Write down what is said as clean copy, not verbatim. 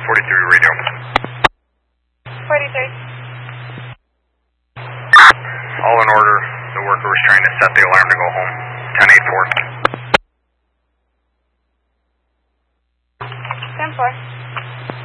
43 radio. 43. All in order. The worker was trying to set the alarm to go home. 10-8-4. 10-4.